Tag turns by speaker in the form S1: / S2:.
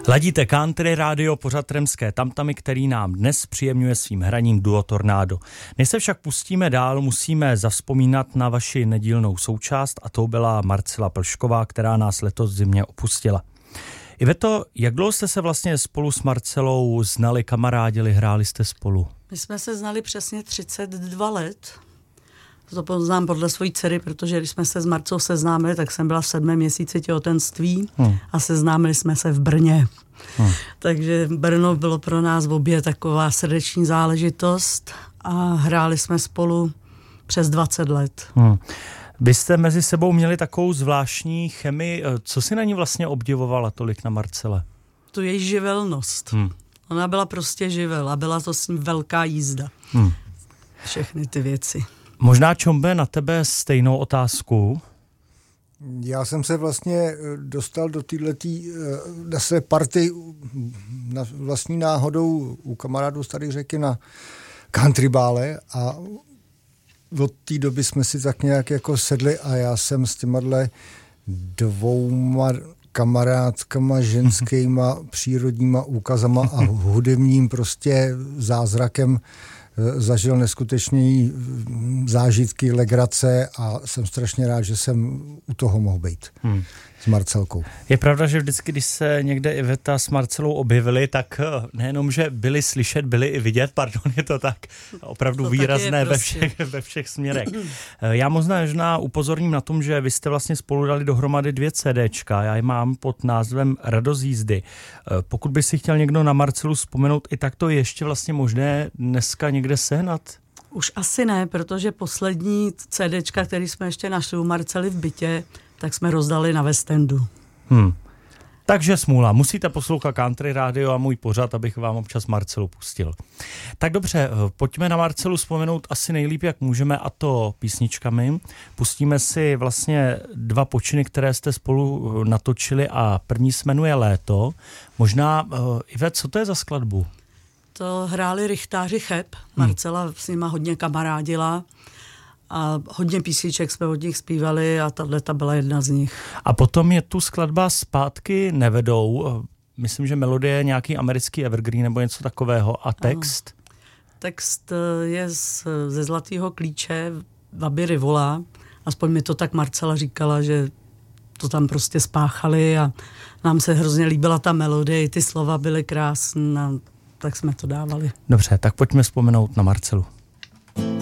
S1: Ladíte Country Radio, pořad Tremské tamtamy, který nám dnes příjemňuje svým hraním duo Tornádo. Než se však pustíme dál, musíme zavzpomínat na vaši nedílnou součást a to byla Marcela Plšková, která nás letos v zimě opustila. Iveto, jak dlouho jste se vlastně spolu s Marcelou znali, kamarádili, hráli jste spolu?
S2: My jsme se znali přesně 32 let. To poznám podle svojí dcery, protože když jsme se s Marcou seznámili, tak jsem byla v 7. měsíci těhotenství a seznámili jsme se v Brně. Takže Brno bylo pro nás obě taková srdeční záležitost a hráli jsme spolu přes 20 let.
S1: Vy jste mezi sebou měli takovou zvláštní chemii. Co si na ní vlastně obdivovala tolik na Marcele?
S2: Tu její živelnost. Ona byla prostě živel a byla to s ní velká jízda. Všechny ty věci.
S1: Možná, Čombe, na tebe stejnou otázku.
S3: Já jsem se vlastně dostal do téhletý zase party na vlastní náhodou u kamarádů z Starých Řeky na country bále a od té doby jsme si tak nějak jako sedli a já jsem s těmahle dvouma kamarádkama, ženskýma, přírodníma úkazama a hudebním prostě zázrakem zažil neskutečný zážitky, legrace a jsem strašně rád, že jsem u toho mohl být s Marcelkou.
S1: Je pravda, že vždycky, když se někde Iveta s Marcelou objevili, tak nejenom, že byli slyšet, byli i vidět, je to tak opravdu to výrazné ve všech směrech. Já možná upozorním na tom, že vy jste vlastně spolu dali dohromady 2 CDčka, já je mám pod názvem Radost jízdy. Pokud by si chtěl někdo na Marcelu vzpomenout, i tak to je ještě vlastně možné dneska někde sehnat?
S2: Už asi ne, protože poslední CDčka, který jsme ještě našli u Marcely v bytě, tak jsme rozdali na West Endu.
S1: Takže smůla, musíte poslouchat Country Radio a můj pořad, abych vám občas Marcelu pustil. Tak dobře, pojďme na Marcelu vzpomenout asi nejlíp, jak můžeme, a to písničkami. Pustíme si vlastně 2 počiny, které jste spolu natočili a první se jmenuje Léto. Možná, Ivet, co to je za skladbu?
S2: To hráli rychtáři Cheb, Marcela s nima hodně kamarádila a hodně písniček jsme od nich zpívali a tato byla jedna z nich.
S1: A potom je tu skladba Zpátky nevedou, myslím, že melodie je nějaký americký evergreen nebo něco takového a text?
S2: Ano. Text je ze Zlatého klíče Babi Rivola, aspoň mi to tak Marcela říkala, že to tam prostě spáchali a nám se hrozně líbila ta melodie, ty slova byly krásné, tak jsme to dávali.
S1: Dobře, tak pojďme vzpomenout na Marcelu.